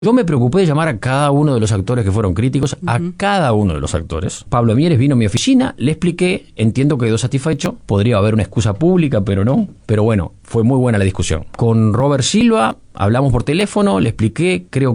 Yo me preocupé de llamar a cada uno de los actores que fueron críticos, a cada uno de los actores. Pablo Mieres vino a mi oficina, le expliqué, entiendo que quedó satisfecho, podría haber una excusa pública, pero no. Pero bueno, fue muy buena la discusión. Con Robert Silva hablamos por teléfono, le expliqué, creo